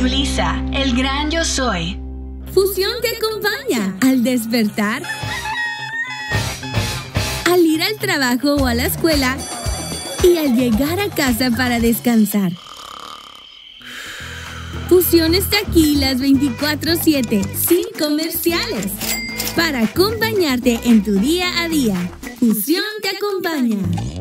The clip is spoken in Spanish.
Yulisa, el gran yo soy. Fusión te acompaña al despertar, al ir al trabajo o a la escuela y al llegar a casa para descansar. Fusión está aquí las 24/7, sin comerciales, para acompañarte en tu día a día. Fusión te acompaña.